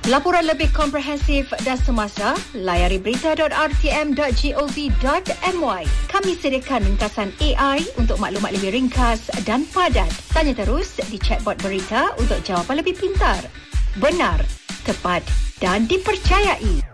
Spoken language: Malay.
Laporan lebih komprehensif dan semasa, layari berita.rtm.gov.my. Kami sediakan ringkasan AI untuk maklumat lebih ringkas dan padat. Tanya terus di chatbot berita untuk jawapan lebih pintar. Benar, tepat dan dipercayai.